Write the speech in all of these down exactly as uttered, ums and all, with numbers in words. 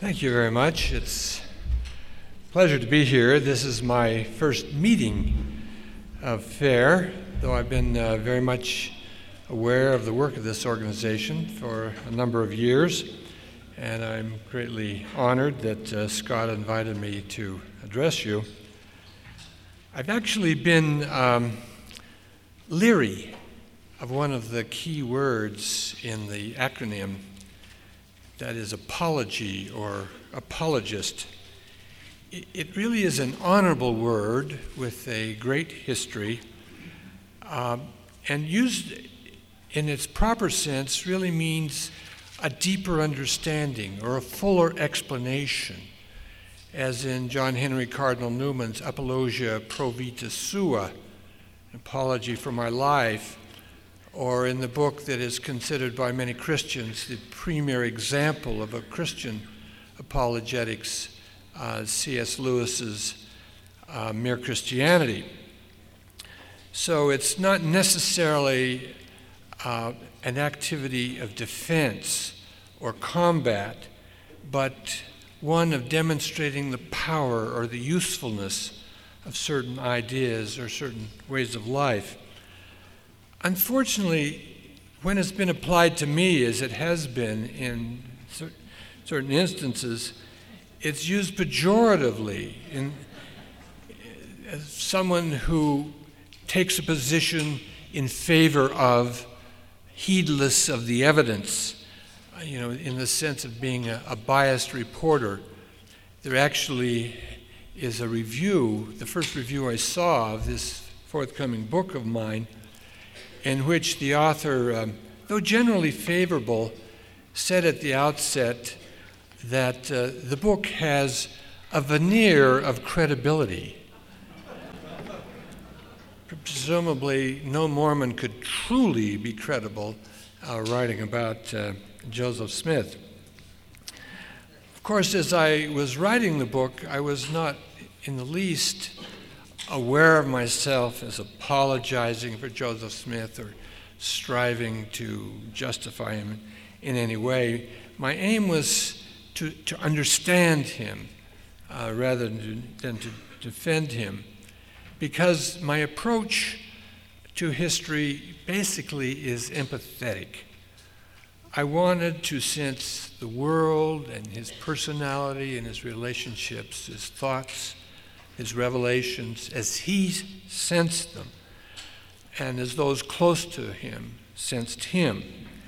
Thank you very much. It's a pleasure to be here. This is my first meeting of FAIR, though I've been uh, very much aware of the work of this organization for a number of years, and I'm greatly honored that uh, Scott invited me to address you. I've actually been um, leery of one of the key words in the acronym, that is apology or apologist. It really is an honorable word with a great history, uh, and used in its proper sense really means a deeper understanding or a fuller explanation, as in John Henry Cardinal Newman's Apologia Pro Vita Sua, an apology for my life, or in the book that is considered by many Christians the premier example of a Christian apologetics, uh, C S Lewis's uh, Mere Christianity. So it's not necessarily uh, an activity of defense or combat, but one of demonstrating the power or the usefulness of certain ideas or certain ways of life. Unfortunately, when it's been applied to me, as it has been in cer- certain instances, it's used pejoratively in, as someone who takes a position in favor of, heedless of the evidence, you know, in the sense of being a, a biased reporter. There actually is a review, the first review I saw of this forthcoming book of mine, in which the author, um, though generally favorable, said at the outset that uh, the book has a veneer of credibility. Presumably, no Mormon could truly be credible uh, writing about uh, Joseph Smith. Of course, as I was writing the book, I was not in the least aware of myself as apologizing for Joseph Smith or striving to justify him in any way. My aim was to, to understand him uh, rather than to, than to defend him, because my approach to history basically is empathetic. I wanted to sense the world and his personality and his relationships, his thoughts, his revelations, as he sensed them, and as those close to him sensed him.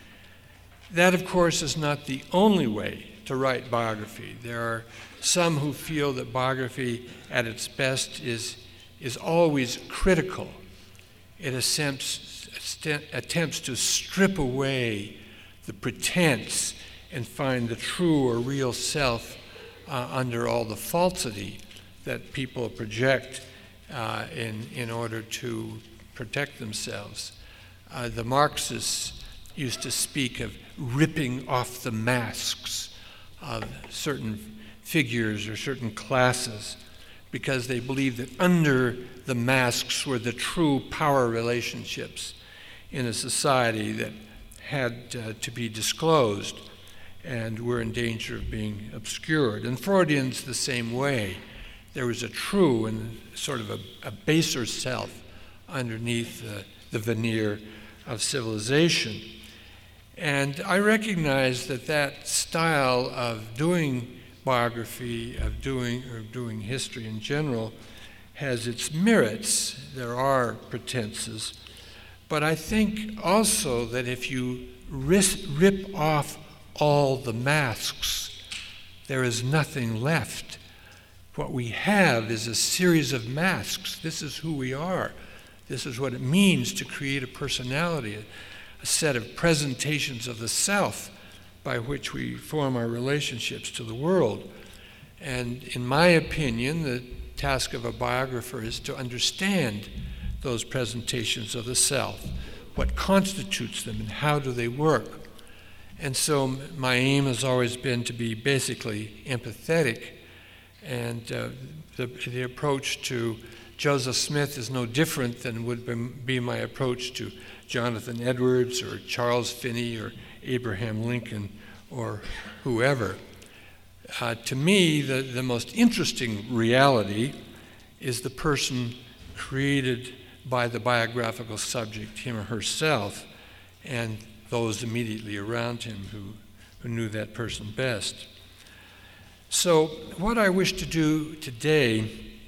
That, of course, is not the only way to write biography. There are some who feel that biography at its best is, is always critical. It attempts, attempts to strip away the pretense and find the true or real self uh, under all the falsity that people project uh, in, in order to protect themselves. Uh, the Marxists used to speak of ripping off the masks of certain figures or certain classes, because they believed that under the masks were the true power relationships in a society that had uh, to be disclosed and were in danger of being obscured. And Freudians the same way. There was a true and sort of a, a baser self underneath the, the veneer of civilization. And I recognize that that style of doing biography, of doing or doing history in general, has its merits. There are pretenses. But I think also that if you ris- rip off all the masks, there is nothing left. What we have is a series of masks. This is who we are. This is what it means to create a personality, a, a set of presentations of the self by which we form our relationships to the world. And in my opinion, the task of a biographer is to understand those presentations of the self, what constitutes them and how do they work. And so my aim has always been to be basically empathetic. And uh, the, the approach to Joseph Smith is no different than would be my approach to Jonathan Edwards or Charles Finney or Abraham Lincoln or whoever. Uh, to me, the, the most interesting reality is the person created by the biographical subject, him or herself, and those immediately around him who, who knew that person best. So what I wish to do today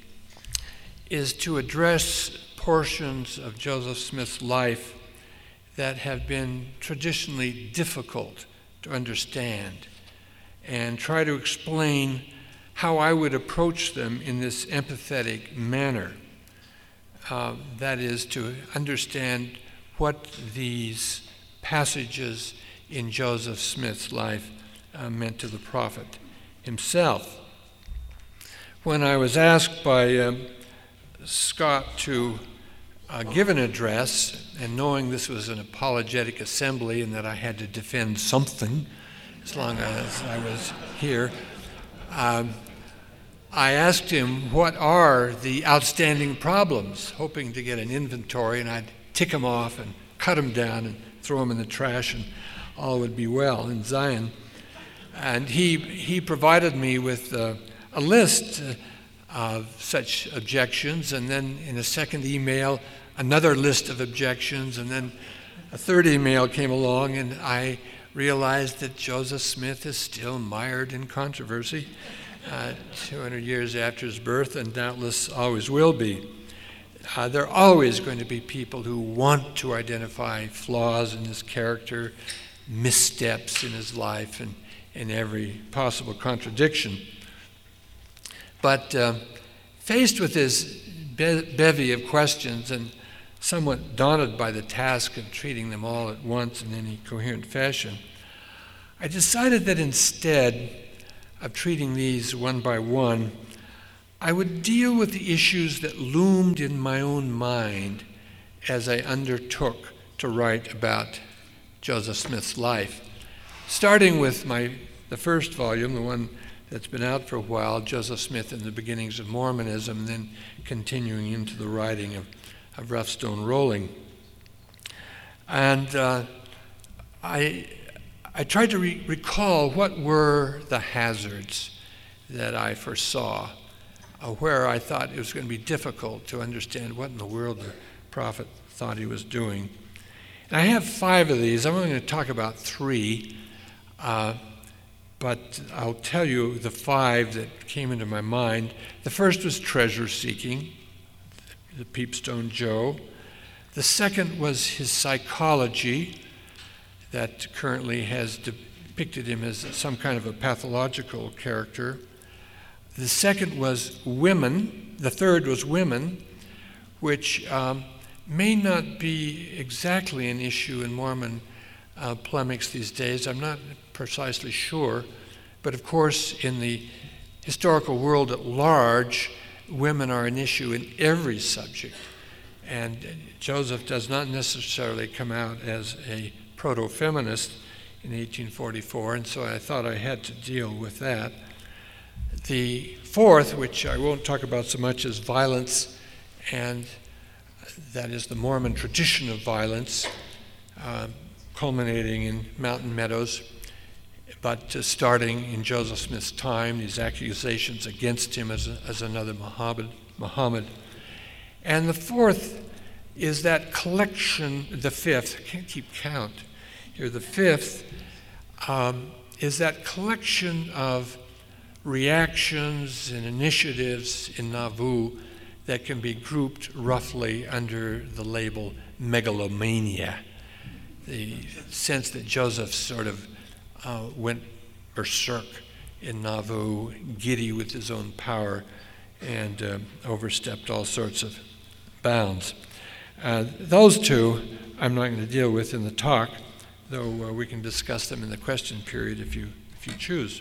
is to address portions of Joseph Smith's life that have been traditionally difficult to understand, and try to explain how I would approach them in this empathetic manner. Uh, that is, to understand what these passages in Joseph Smith's life uh, meant to the prophet himself. When I was asked by uh, Scott to uh, give an address, and knowing this was an apologetic assembly and that I had to defend something as long as I was here, um, I asked him what are the outstanding problems, hoping to get an inventory, and I'd tick them off and cut them down and throw them in the trash, and all would be well in Zion. And he he provided me with uh, a list uh, of such objections, and then in a second email, another list of objections, and then a third email came along, and I realized that Joseph Smith is still mired in controversy uh, two hundred years after his birth, and doubtless always will be. Uh, there are always going to be people who want to identify flaws in his character, missteps in his life, and in every possible contradiction. But uh, faced with this be- bevy of questions and somewhat daunted by the task of treating them all at once in any coherent fashion, I decided that instead of treating these one by one, I would deal with the issues that loomed in my own mind as I undertook to write about Joseph Smith's life, starting with my the first volume, the one that's been out for a while, Joseph Smith and the Beginnings of Mormonism, and then continuing into the writing of, of Rough Stone Rolling. And uh, I, I tried to re- recall what were the hazards that I foresaw, uh, where I thought it was going to be difficult to understand what in the world the prophet thought he was doing. And I have five of these. I'm only going to talk about three. Uh, But I'll tell you the five that came into my mind. The first was treasure seeking, the Peepstone Joe. The second was his psychology, that currently has depicted him as some kind of a pathological character. The second was women. The third was women, which um, may not be exactly an issue in Mormon uh, polemics these days. I'm not precisely sure, but of course in the historical world at large, women are an issue in every subject, and Joseph does not necessarily come out as a proto-feminist in eighteen forty-four, and so I thought I had to deal with that. The fourth, which I won't talk about so much, is violence, and that is the Mormon tradition of violence, uh, culminating in Mountain Meadows, but uh, starting in Joseph Smith's time, these accusations against him as, a, as another Muhammad, Muhammad. And the fourth is that collection, the fifth, I can't keep count here, the fifth um, is that collection of reactions and initiatives in Nauvoo that can be grouped roughly under the label megalomania. The sense that Joseph sort of uh, went berserk in Nauvoo, giddy with his own power, and uh, overstepped all sorts of bounds. Uh, those two I'm not going to deal with in the talk, though uh, we can discuss them in the question period if you if you choose.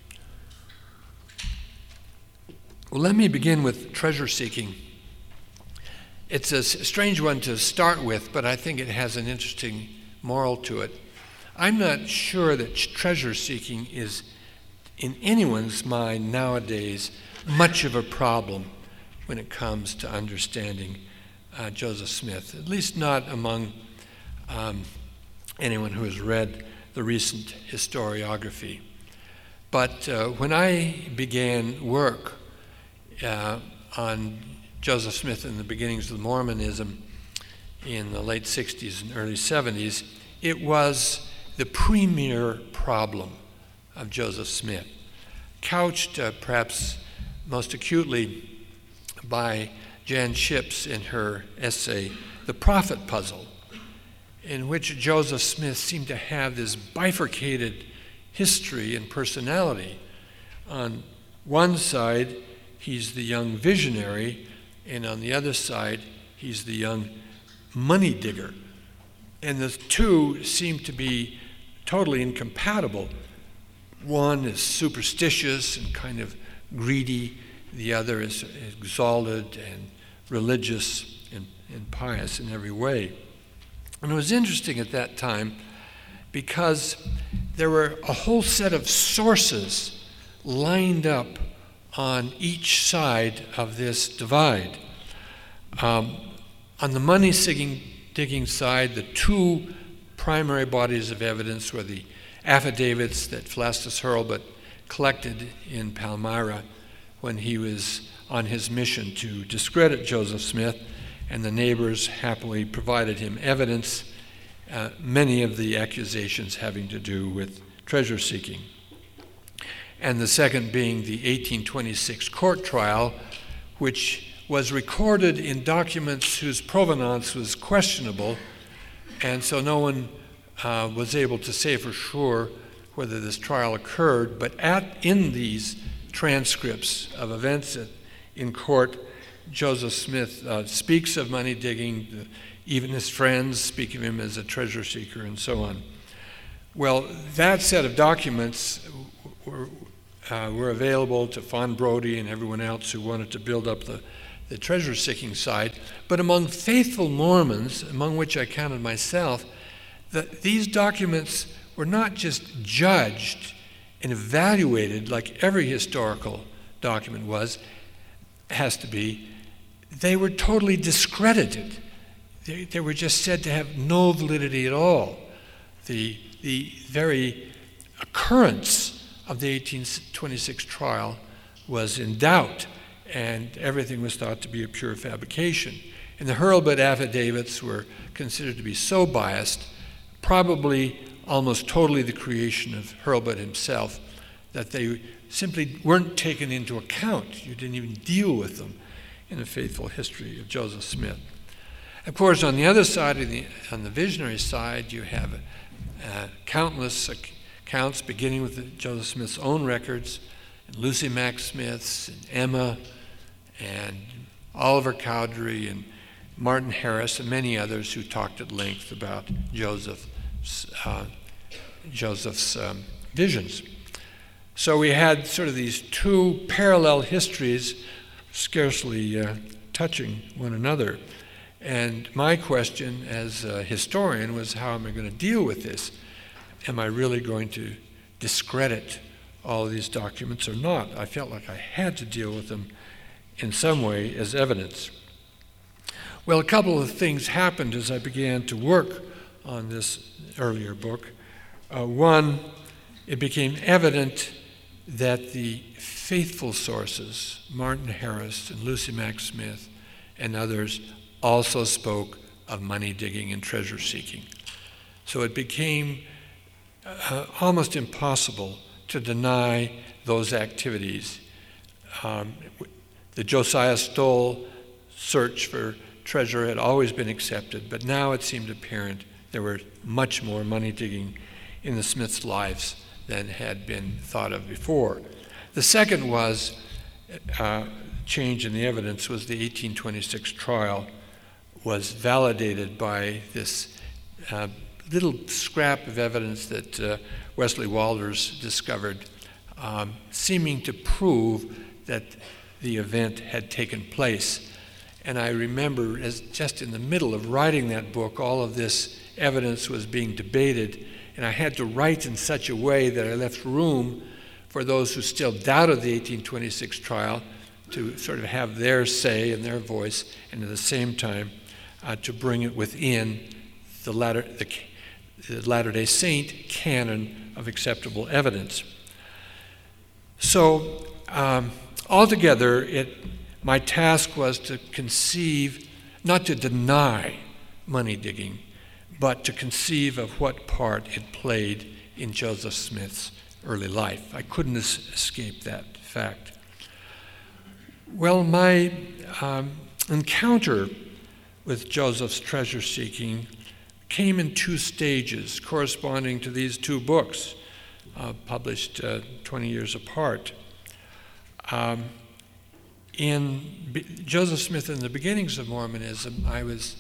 Well, let me begin with treasure seeking. It's a strange one to start with, but I think it has an interesting moral to it. I'm not sure that treasure seeking is, in anyone's mind nowadays, much of a problem when it comes to understanding uh, Joseph Smith, at least not among um, anyone who has read the recent historiography. But uh, when I began work uh, on Joseph Smith and the beginnings of Mormonism in the late sixties and early seventies, it was the premier problem of Joseph Smith, couched uh, perhaps most acutely by Jan Ships in her essay, The Prophet Puzzle, in which Joseph Smith seemed to have this bifurcated history and personality. On one side, he's the young visionary, and on the other side, he's the young money digger. And the two seem to be totally incompatible. One is superstitious and kind of greedy. The other is exalted and religious and, and pious in every way. And it was interesting at that time because there were a whole set of sources lined up on each side of this divide. Um, on the money-digging digging side, the two primary bodies of evidence were the affidavits that Phlastus Hurlbut collected in Palmyra when he was on his mission to discredit Joseph Smith, and the neighbors happily provided him evidence, uh, many of the accusations having to do with treasure seeking. And the second being the eighteen twenty-six court trial, which was recorded in documents whose provenance was questionable, and so no one uh, was able to say for sure whether this trial occurred. But at in these transcripts of events at, in court, Joseph Smith uh, speaks of money digging. Even his friends speak of him as a treasure seeker, and so on. Well, that set of documents were, uh, were available to Fawn Brody and everyone else who wanted to build up the, the treasure-seeking side. But among faithful Mormons, among which I counted myself, the, these documents were not just judged and evaluated like every historical document was, has to be. They were totally discredited. They, they were just said to have no validity at all. The, the very occurrence of the eighteen twenty-six trial was in doubt, and everything was thought to be a pure fabrication. And the Hurlbut affidavits were considered to be so biased, probably almost totally the creation of Hurlbut himself, that they simply weren't taken into account. You didn't even deal with them in the faithful history of Joseph Smith. Of course, on the other side, of the, on the visionary side, you have uh, countless accounts, beginning with the, Joseph Smith's own records, and Lucy Mack Smith's, and Emma, and Oliver Cowdery, and Martin Harris, and many others who talked at length about Joseph's, uh, Joseph's um, visions. So we had sort of these two parallel histories, scarcely uh, touching one another. And my question as a historian was, how am I going to deal with this? Am I really going to discredit all of these documents or not? I felt like I had to deal with them in some way as evidence. Well, a couple of things happened as I began to work on this earlier book. Uh, one, it became evident that the faithful sources, Martin Harris and Lucy Mack Smith and others, also spoke of money digging and treasure seeking. So it became uh, almost impossible to deny those activities. Um, the Josiah Stoll search for treasure had always been accepted, but now it seemed apparent there were much more money digging in the Smiths' lives than had been thought of before. The second was, uh, change in the evidence was the eighteen twenty-six trial was validated by this uh, little scrap of evidence that uh, Wesley Walters discovered, um, seeming to prove that the event had taken place. And I remember, as just in the middle of writing that book, all of this evidence was being debated, and I had to write in such a way that I left room for those who still doubted the eighteen twenty-six trial to sort of have their say and their voice, and at the same time uh, to bring it within the, latter, the, the Latter-day Saint canon of acceptable evidence. So um, altogether, it, my task was to conceive, not to deny money digging, but to conceive of what part it played in Joseph Smith's early life. I couldn't es- escape that fact. Well, my um, encounter with Joseph's treasure seeking came in two stages corresponding to these two books, uh, published uh, twenty years apart. Um, in B- Joseph Smith and the Beginnings of Mormonism, I was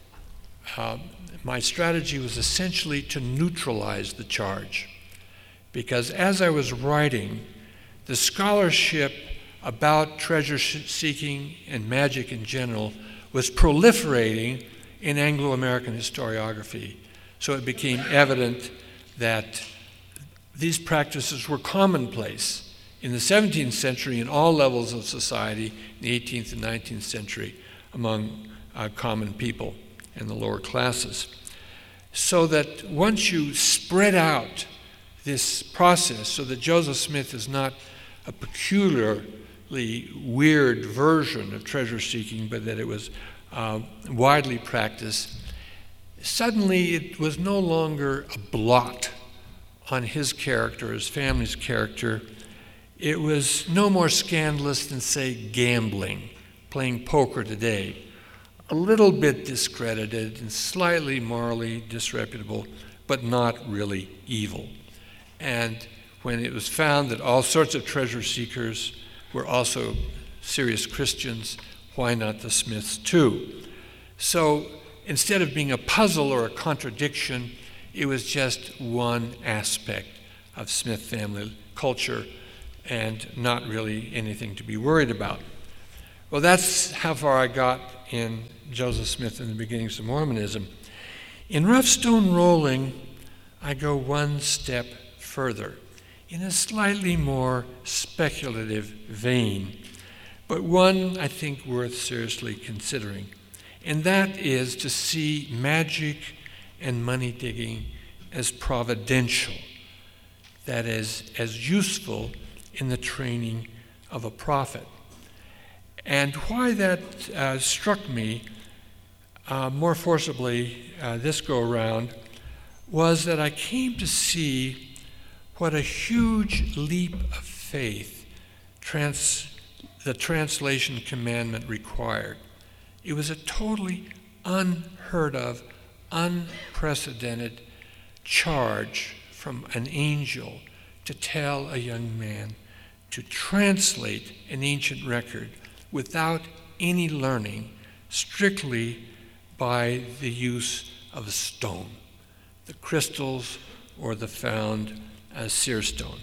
uh, my strategy was essentially to neutralize the charge, because as I was writing, the scholarship about treasure seeking and magic in general was proliferating in Anglo-American historiography. So it became evident that these practices were commonplace in the seventeenth century in all levels of society, in the eighteenth and nineteenth century among uh, common people and the lower classes. So that once you spread out this process so that Joseph Smith is not a peculiarly weird version of treasure seeking, but that it was uh, widely practiced, suddenly it was no longer a blot on his character, his family's character. It was no more scandalous than, say, gambling, playing poker today. A little bit discredited and slightly morally disreputable, but not really evil. And when it was found that all sorts of treasure seekers were also serious Christians, why not the Smiths too? So instead of being a puzzle or a contradiction, it was just one aspect of Smith family culture and not really anything to be worried about. Well, that's how far I got in Joseph Smith and the Beginnings of Mormonism. In Rough Stone Rolling, I go one step further, in a slightly more speculative vein, but one I think worth seriously considering. And that is to see magic and money digging as providential, that is, as useful in the training of a prophet. And why that uh, struck me uh, more forcibly uh, this go-around was that I came to see what a huge leap of faith trans- the translation commandment required. It was a totally unheard of, unprecedented charge from an angel to tell a young man to translate an ancient record without any learning, strictly by the use of a stone, the crystals or the found uh, seer stone.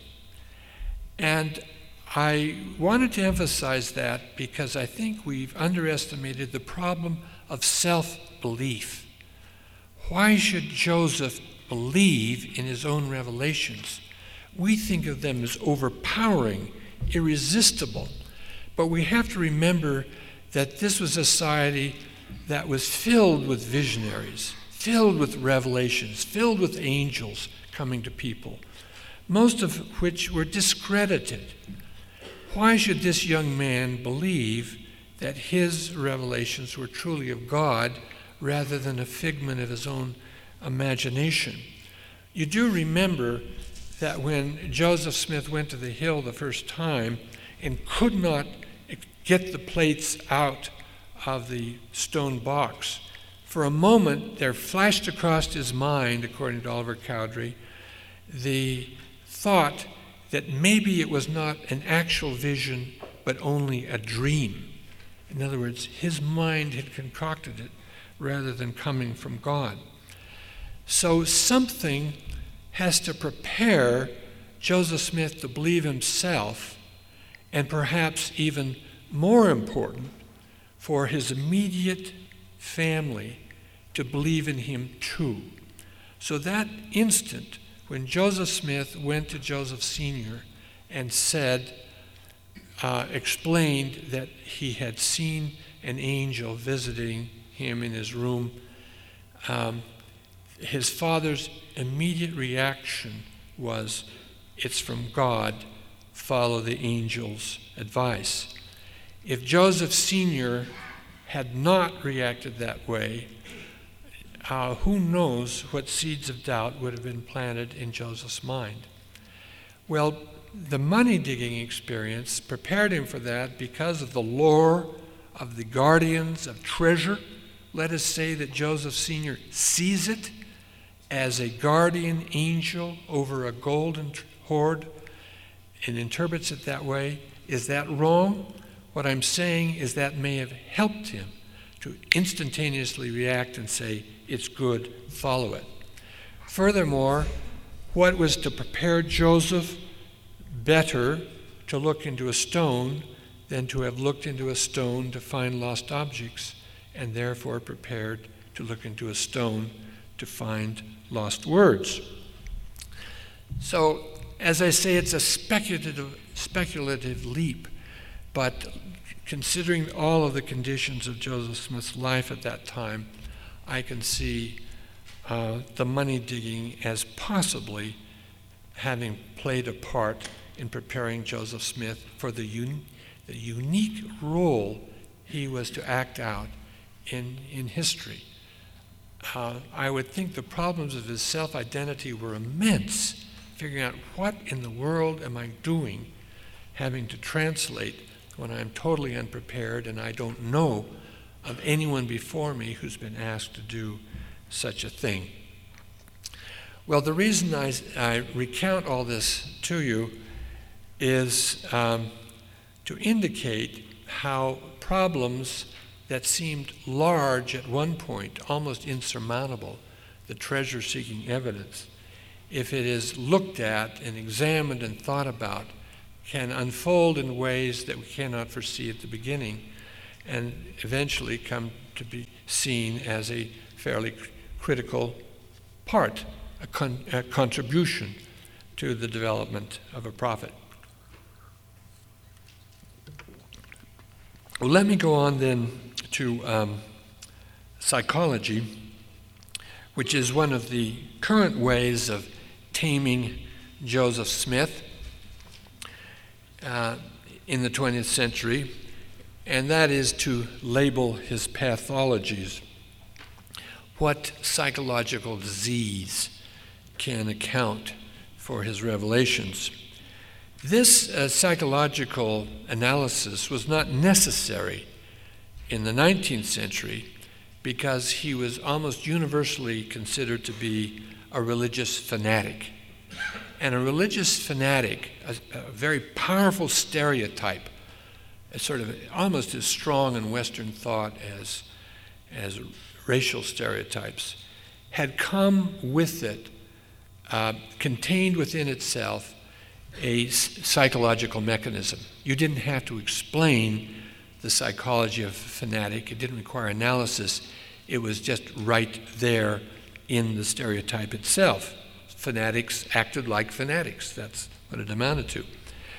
And I wanted to emphasize that because I think we've underestimated the problem of self-belief. Why should Joseph believe in his own revelations? We think of them as overpowering, irresistible. But we have to remember that this was a society that was filled with visionaries, filled with revelations, filled with angels coming to people, most of which were discredited. Why should this young man believe that his revelations were truly of God rather than a figment of his own imagination? You do remember that when Joseph Smith went to the hill the first time and could not get the plates out of the stone box, for a moment there flashed across his mind, according to Oliver Cowdery, the thought that maybe it was not an actual vision, but only a dream. In other words, his mind had concocted it rather than coming from God. So something has to prepare Joseph Smith to believe himself, and perhaps even more important, for his immediate family to believe in him too. So that instant when Joseph Smith went to Joseph Senior and said, uh, explained that he had seen an angel visiting him in his room, um, his father's immediate reaction was, "It's from God, follow the angel's advice. If Joseph Senior had not reacted that way, uh, who knows what seeds of doubt would have been planted in Joseph's mind. Well, the money-digging experience prepared him for that because of the lore of the guardians of treasure. Let us say that Joseph Senior sees it as a guardian angel over a golden hoard and interprets it that way. Is that wrong? What I'm saying is that may have helped him to instantaneously react and say, it's good, follow it. Furthermore, what was to prepare Joseph better to look into a stone than to have looked into a stone to find lost objects, and therefore prepared to look into a stone to find lost words. So, as I say, it's a speculative, speculative leap, but considering all of the conditions of Joseph Smith's life at that time, I can see uh, the money digging as possibly having played a part in preparing Joseph Smith for the, un- the unique role he was to act out in, in history. Uh, I would think the problems of his self-identity were immense, figuring out what in the world am I doing, having to translate when I'm totally unprepared and I don't know of anyone before me who's been asked to do such a thing. Well, the reason I, I recount all this to you is um, to indicate how problems that seemed large at one point, almost insurmountable, the treasure-seeking evidence, if it is looked at and examined and thought about, can unfold in ways that we cannot foresee at the beginning and eventually come to be seen as a fairly critical part, a, con- a contribution to the development of a prophet. Well, let me go on then to um, psychology, which is one of the current ways of taming Joseph Smith uh, in the twentieth century, and that is to label his pathologies. What psychological disease can account for his revelations? This uh, psychological analysis was not necessary in the nineteenth century because he was almost universally considered to be a religious fanatic. And a religious fanatic, a, a very powerful stereotype, a sort of almost as strong in Western thought as, as racial stereotypes, had come with it, uh, contained within itself, a s- psychological mechanism. You didn't have to explain the psychology of a fanatic. It didn't require analysis. It was just right there in the stereotype itself. Fanatics acted like fanatics. That's what it amounted to.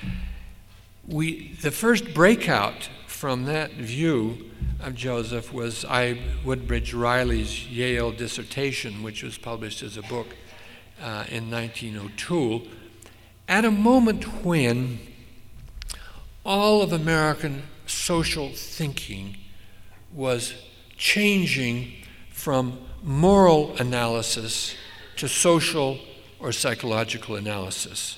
We, the first breakout from that view of Joseph was I. Woodbridge Riley's Yale dissertation, which was published as a book uh, in nineteen oh two, at a moment when all of American social thinking was changing from moral analysis to social or psychological analysis.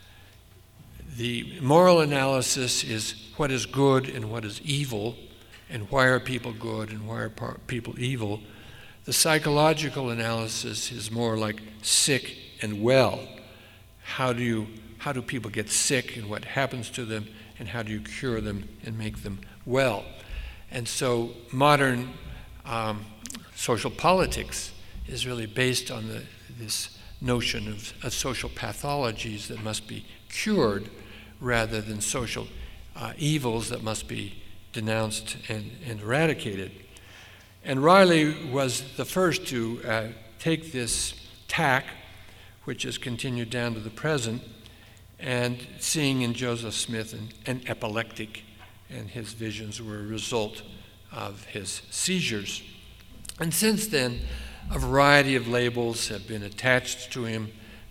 The moral analysis is what is good and what is evil, and why are people good and why are par- people evil. The psychological analysis is more like sick and well. How do you, how do people get sick and what happens to them, and how do you cure them and make them well? And so modern um, social politics is really based on the, this notion of, of social pathologies that must be cured rather than social uh, evils that must be denounced and, and eradicated. And Riley was the first to uh, take this tack, which has continued down to the present, and seeing in Joseph Smith an, an epileptic, and his visions were a result of his seizures. And since then, a variety of labels have been attached to him,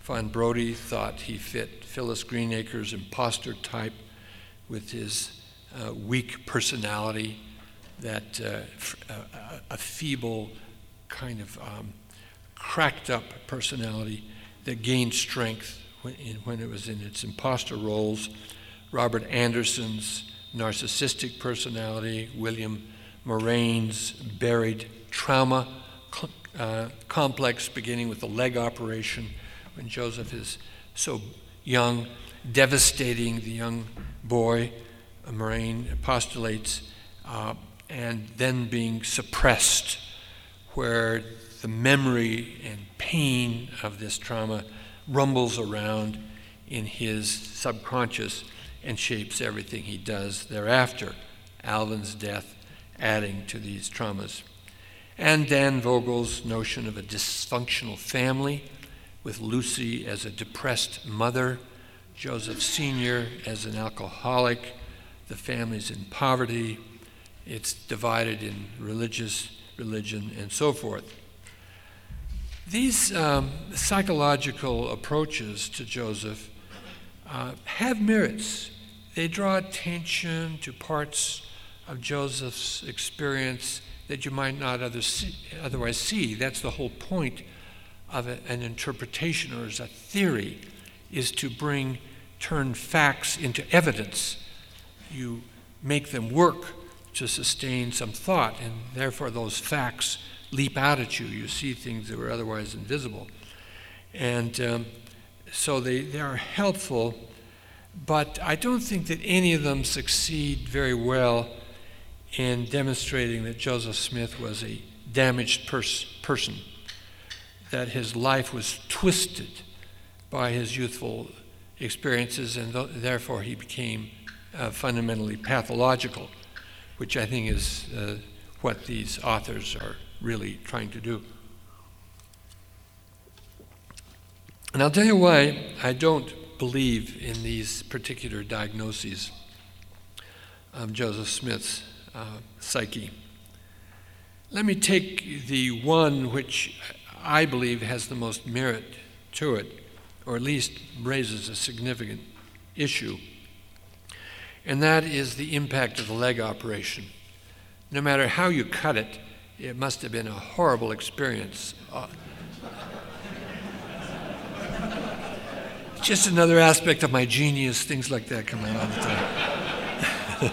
Von Brody thought he fit Phyllis Greenacre's imposter type with his uh, weak personality, that uh, f- a, a feeble, kind of um, cracked up personality that gained strength when, in, when it was in its imposter roles. Robert Anderson's narcissistic personality, William Moraine's buried trauma cl- uh, complex beginning with the leg operation when Joseph is so young, devastating the young boy, uh, Moraine postulates, uh, and then being suppressed, where the memory and pain of this trauma rumbles around in his subconscious and shapes everything he does thereafter. Alvin's death adding to these traumas. And Dan Vogel's notion of a dysfunctional family, with Lucy as a depressed mother, Joseph Senior as an alcoholic, the family's in poverty, it's divided in religious, religion, and so forth. These um, psychological approaches to Joseph uh, have merits. They draw attention to parts of Joseph's experience that you might not other see, otherwise see. That's the whole point of a, an interpretation, or as a theory, is to bring, turn facts into evidence. You make them work to sustain some thought, and therefore those facts leap out at you. You see things that were otherwise invisible. And um, so they, they are helpful, but I don't think that any of them succeed very well in demonstrating that Joseph Smith was a damaged pers- person, that his life was twisted by his youthful experiences, and th- therefore he became uh, fundamentally pathological, which I think is uh, what these authors are really trying to do. And I'll tell you why I don't believe in these particular diagnoses of Joseph Smith's uh, psyche. Let me take the one which I believe has the most merit to it, or at least raises a significant issue, and that is the impact of the leg operation. No matter how you cut it, it must have been a horrible experience. Uh, just another aspect of my genius, things like that come out all the time.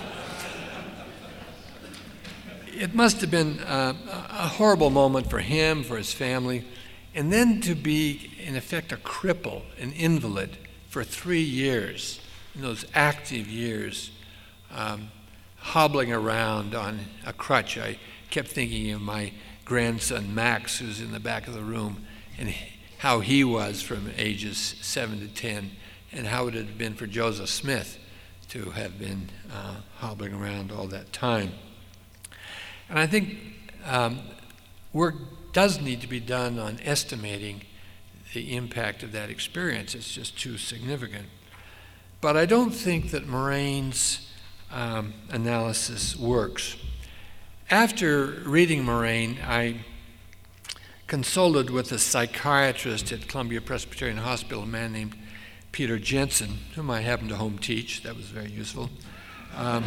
It must have been uh, a horrible moment for him, for his family, and then to be, in effect, a cripple, an invalid for three years, in those active years, um, hobbling around on a crutch. I kept thinking of my grandson, Max, who's in the back of the room, and how he was from ages seven to ten, and how it had been for Joseph Smith to have been uh, hobbling around all that time. And I think um, work does need to be done on estimating the impact of that experience. It's just too significant. But I don't think that Moraine's um, analysis works. After reading Moraine, I consulted with a psychiatrist at Columbia Presbyterian Hospital, a man named Peter Jensen, whom I happened to home teach. That was very useful. Um,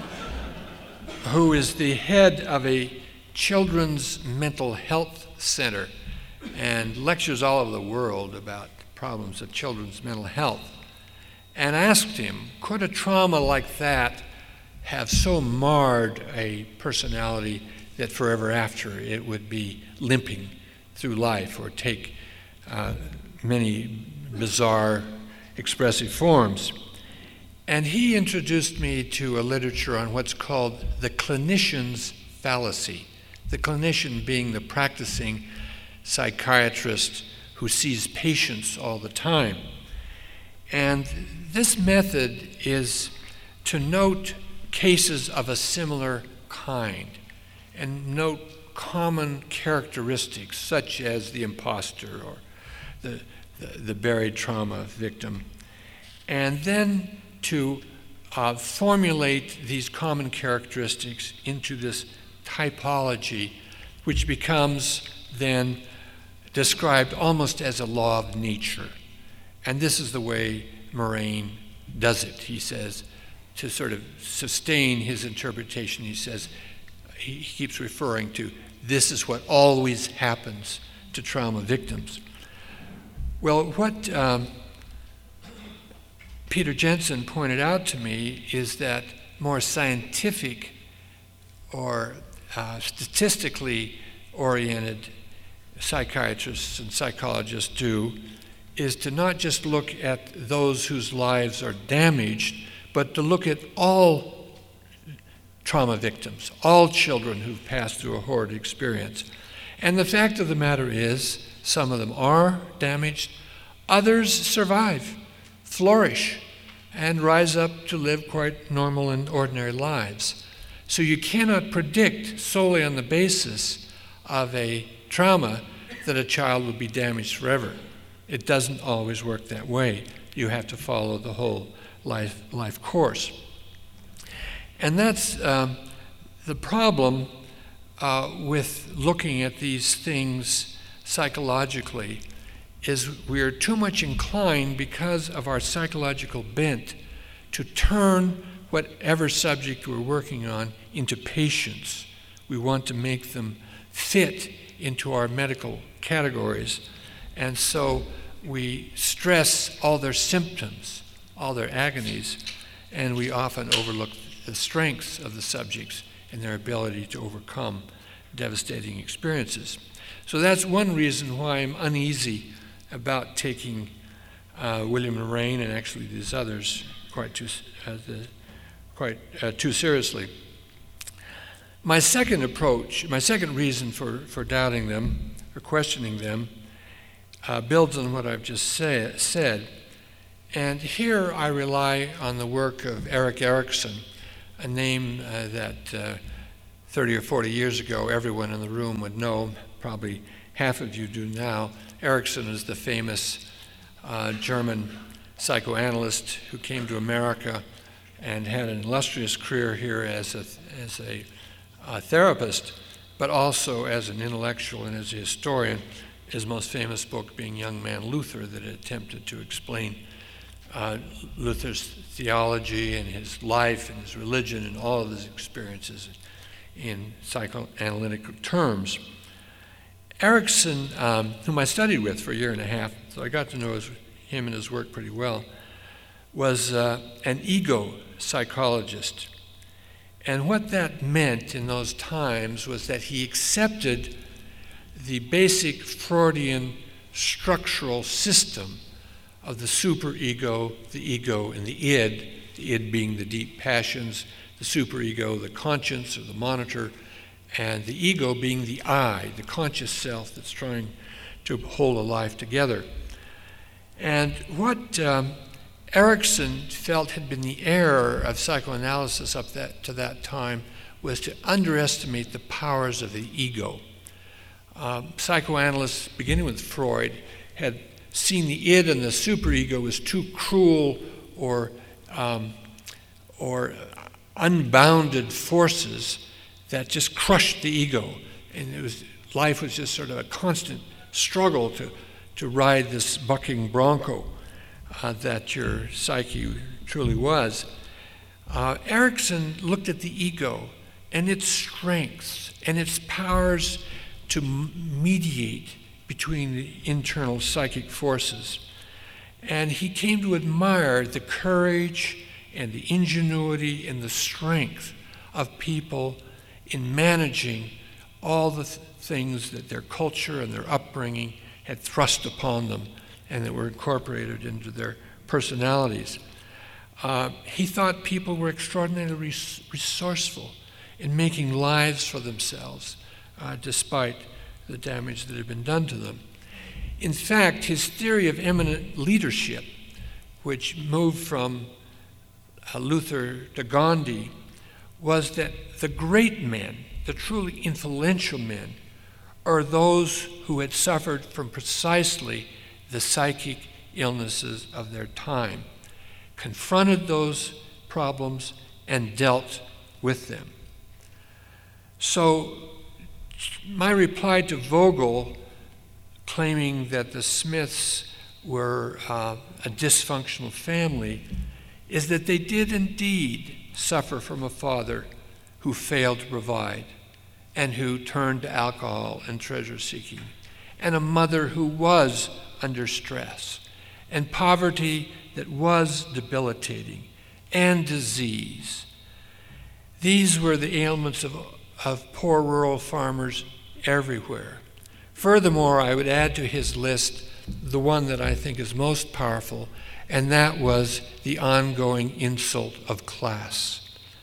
who is the head of a children's mental health center and lectures all over the world about problems of children's mental health. And I asked him, could a trauma like that have so marred a personality that forever after it would be limping through life or take uh, many bizarre expressive forms? And he introduced me to a literature on what's called the clinician's fallacy. The clinician being the practicing psychiatrist who sees patients all the time. And this method is to note cases of a similar kind and note common characteristics such as the imposter or the, the, the buried trauma victim, and then to uh, formulate these common characteristics into this typology, which becomes then described almost as a law of nature. And this is the way Moraine does it. He says, to sort of sustain his interpretation, he says, he keeps referring to, this is what always happens to trauma victims. Well, what um, Peter Jensen pointed out to me is that more scientific or uh, statistically oriented psychiatrists and psychologists do is to not just look at those whose lives are damaged, but to look at all trauma victims, all children who've passed through a horrid experience. And the fact of the matter is, some of them are damaged, others survive, flourish, and rise up to live quite normal and ordinary lives. So you cannot predict solely on the basis of a trauma that a child will be damaged forever. It doesn't always work that way. You have to follow the whole life, life course. And that's um, the problem uh, with looking at these things psychologically, is we're too much inclined, because of our psychological bent, to turn whatever subject we're working on into patients. We want to make them fit into our medical categories. And so we stress all their symptoms, all their agonies, and we often overlook the strengths of the subjects and their ability to overcome devastating experiences. So that's one reason why I'm uneasy about taking uh, William Moraine and actually these others quite too, uh, the, quite uh, too seriously. My second approach, my second reason for, for doubting them or questioning them uh, builds on what I've just say, said. And here I rely on the work of Erik Erikson, a name uh, that uh, thirty or forty years ago everyone in the room would know, probably half of you do now. Erikson is the famous uh, German psychoanalyst who came to America and had an illustrious career here as a, as a uh, therapist, but also as an intellectual and as a historian, his most famous book being Young Man Luther, that attempted to explain uh, Luther's theology and his life and his religion and all of his experiences in psychoanalytic terms. Erikson, um, whom I studied with for a year and a half, so I got to know his, him and his work pretty well, was uh, an ego psychologist. And what that meant in those times was that he accepted the basic Freudian structural system of the superego, the ego, and the id, the id being the deep passions, the superego, the conscience or the monitor, and the ego being the I, the conscious self that's trying to hold a life together. And what um, Erikson felt had been the error of psychoanalysis up that, to that time was to underestimate the powers of the ego. Um, psychoanalysts, beginning with Freud, had seen the id and the superego as too cruel or um, or unbounded forces that just crushed the ego, and it was life was just sort of a constant struggle to to ride this bucking bronco uh, that your psyche truly was. Uh, Erikson looked at the ego and its strengths and its powers to mediate between the internal psychic forces. And he came to admire the courage and the ingenuity and the strength of people in managing all the th- things that their culture and their upbringing had thrust upon them and that were incorporated into their personalities. Uh, he thought people were extraordinarily res- resourceful in making lives for themselves, uh, despite the damage that had been done to them. In fact, his theory of eminent leadership, which moved from uh, Luther to Gandhi, was that the great men, the truly influential men, are those who had suffered from precisely the psychic illnesses of their time, confronted those problems, and dealt with them. So my reply to Vogel, claiming that the Smiths were uh, a dysfunctional family is that they did indeed suffer from a father who failed to provide and who turned to alcohol and treasure seeking, and a mother who was under stress, and poverty that was debilitating, and disease. These were the ailments of, of poor rural farmers everywhere. Furthermore, I would add to his list the one that I think is most powerful, and that was the ongoing insult of class.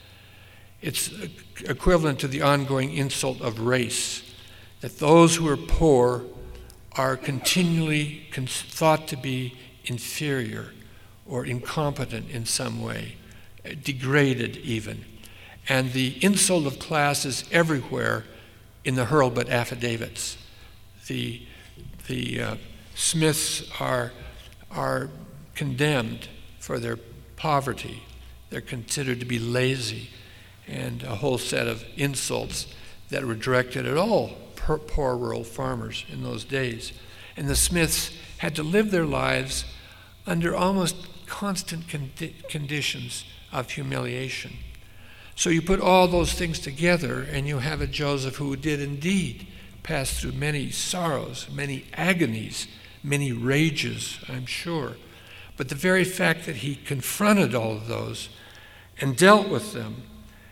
It's equivalent to the ongoing insult of race, that those who are poor are continually thought to be inferior or incompetent in some way, degraded even. And the insult of class is everywhere in the Hurlbut affidavits. The, the uh, Smiths are, are condemned for their poverty. They're considered to be lazy, and a whole set of insults that were directed at all poor rural farmers in those days. And the Smiths had to live their lives under almost constant condi- conditions of humiliation. So you put all those things together and you have a Joseph who did indeed pass through many sorrows, many agonies, many rages, I'm sure. But the very fact that he confronted all of those and dealt with them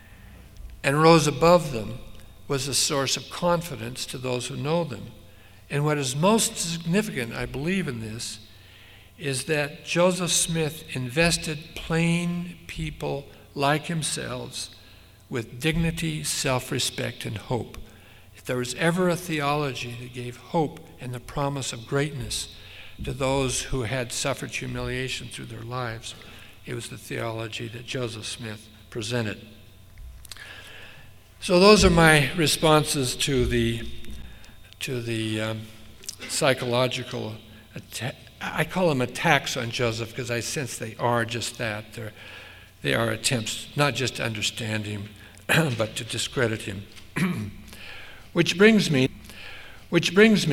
and rose above them was a source of confidence to those who know them. And what is most significant, I believe, in this is that Joseph Smith invested plain people like themselves with dignity, self-respect, and hope. If there was ever a theology that gave hope and the promise of greatness to those who had suffered humiliation through their lives, it was the theology that Joseph Smith presented. So those are my responses to the to the um, psychological atta- I call them attacks on Joseph because I sense they are just that. They're, they are attempts not just to understand him, but to discredit him. which brings me, which brings me.